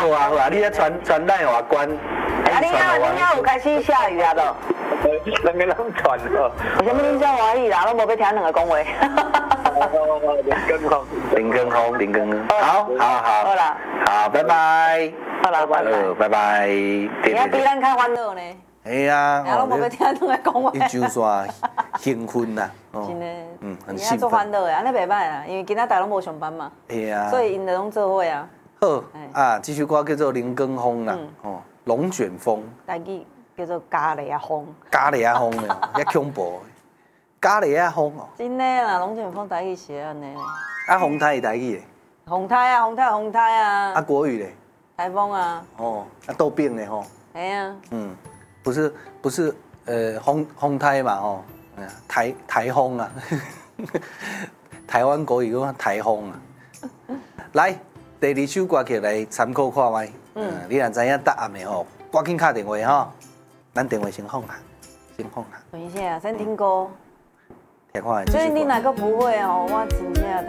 好啊好啊，你咧传赖我关。 啊，你遐有开始下雨啊不？ 两个人传哦。 为什么恁遮欢喜啦？拢无要听两个讲话。 林根峰，好。 好啦， 好，拜拜。 好啦，拜拜。 拜拜。 你比咱较欢乐呢。 哎呀， 拢无要听两个讲话。 一周线兴奋呐， 真的， 很兴奋。 做欢乐的，安尼袂歹啦，因为今仔大家拢无上班嘛。 哎呀， 所以因就拢做伙啊。 好啊，这首歌叫做林根峰啦，哦，龙卷风。 台语叫做咖喱啊风。 咖喱啊风呢，遐恐怖。咖喱啊风哦。 真的啦，龙卷风台语是安尼。 啊，风台是台语的。 风台啊。 啊，国语嘞。 台风啊。 哦，啊，豆饼嘞吼。 哎呀。 不是风台嘛吼，台风啊，台湾国语讲台风啊。来，第二首歌曲来参考看卖。你若知影答案的吼，赶紧打电话吼，咱电话先放下。 等一下，先听歌。 听看。 所以你哪个不会哦？我真正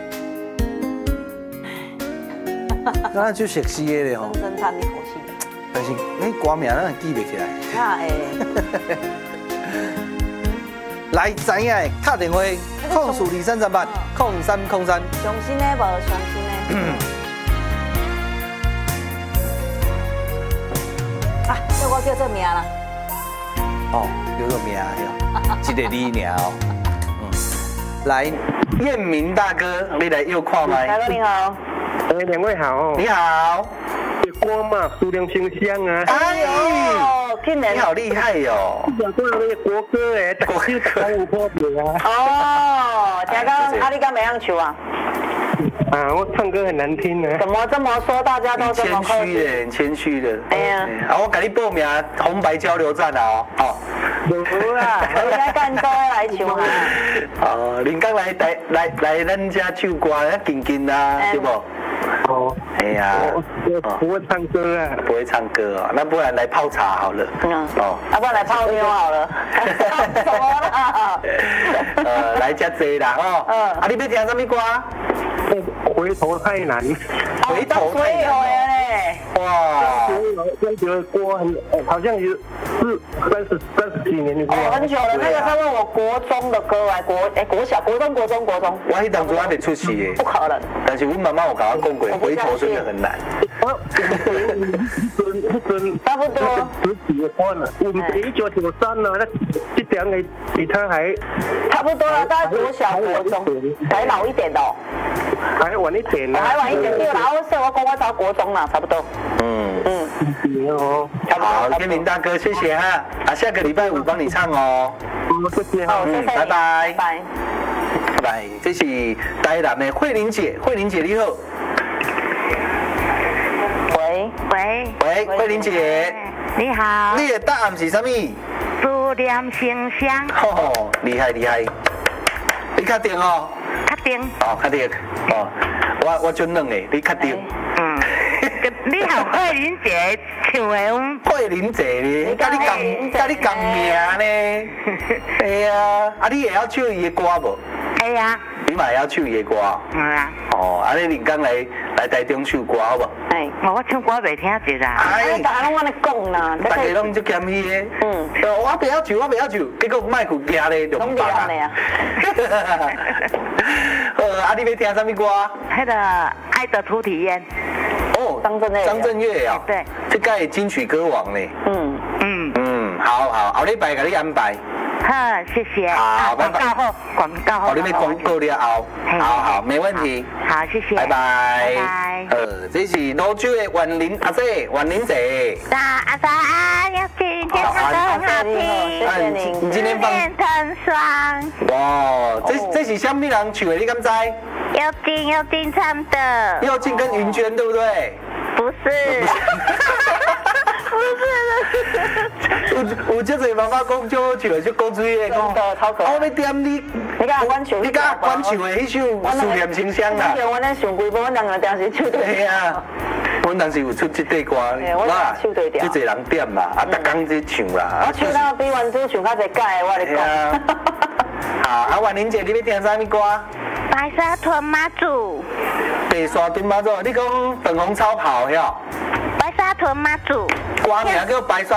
的。 那就熟悉的咧吼。 深深叹一口气。 但是你歌名咱记袂起来。 那会。 来，知影的打电话，0423380303。 上新的无上新的。啊，这我叫做名啦。 哦，叫做名哟，一个字尔哦。来，彦明大哥，你来又看麦。 大哥你好。 两位好。 你好。 歌嘛，数量清香啊！ 哎呦，竟然你好厉害哟！ 讲那个国歌哎，国歌台有特别啊。 哦，听讲啊，你敢袂晓唱啊？ 啊，我唱歌很难听呢。 怎么这么说？大家都这么客气？ 很谦虚的。 哎呀， 啊，我给你报名红白交流站啊！哦。 有啦，我该干周来唱啊。 哦，林刚来咱家唱歌，紧紧啊，对不？ 哦， 哎呀， 我不会唱歌啊， 不会唱歌哦，那不然来泡茶好了。 哦，要不然来泡妞好了。什么啦？ 来遮济啦哦。啊，你要听什么歌？ 回头太难。 回头太难。哇， 这个歌好像有30几年的歌。 很久了，那个他问我国中的歌还国小、国中。 我迄当初还没出世耶。 不可能。 但是我妈妈有跟我讲过，回头真的很难。 差不多。 十几关了，1993了，那这两个比他还差不多了，大概国小、国中，还老一点的哦。 还晚一点呢。 还晚一点，对啦，我到国中了，差不多。 好，天明大哥，谢谢哈。啊，下个礼拜5帮你唱哦。 谢谢。 好，谢谢。 拜拜。 拜拜。这是台南的慧玲姐你好。 喂， 慧玲姐。 你好。 你的答案是什么？ 数量清香。 哦，厉害。你确定哦？ 确定。 哦，确定。哦，我真冷诶，你确定？ 你和慧玲姐唱的。 慧玲姐呢？甲你共名呢？哎呀，啊，你会晓唱伊的歌无？ 会啊。 你嘛会晓唱伊的歌？ 啊。 哦，啊，你林刚来台中唱歌好无？ 我唱歌袂听得啦。 大家拢安尼讲啦， 大家拢就嫌伊的。我袂晓唱，结果麦克夹咧就唔放啊。啊，你要听什么歌？ 迄个《爱的初体验》。 哦，张震岳啊。 对。 这个金曲歌王呢。好，后礼拜给你安排。 好，谢谢。 好，拜拜。 广告后。 你们广告了后。好，没问题。 好，谢谢。 拜拜。 拜。 这是泸州的万林姐。 阿三，要今天唱得很好听。 谢谢您。 你今天放。 很爽。 哇，这是什么人唱的？你敢知？ 佑金唱的。 佑金跟云娟对不对？ 不是。 有这个妈妈讲就好唱，就高水的讲， 超可爱。 我要点你， 你甲我唱， 你甲我唱的迄首《思念清香》啦。 我咧上几部，我两个当时唱对。 嘿啊，我当时有出这块歌， 我唱对调。 这人点嘛，逐工在唱啦。 我唱到比原主唱较侪改，我咧讲。 啊，万玲姐，你要听啥物歌？ 白沙屯妈祖。 白沙屯妈祖，你讲粉红超跑哟， 白沙屯妈祖。 歌名叫白沙